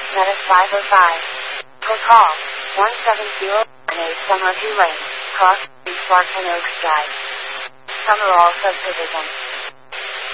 Meta 505. For call 17098 Summerview Lane, Cross Street, Spartan Oaks Drive. Summerall Subdivision.